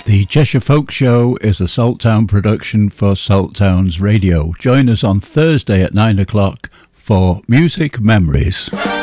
The Cheshire Folk Show is a Salttown production for Salttowns Radio. Join us on Thursday at 9 o'clock for Music Memories.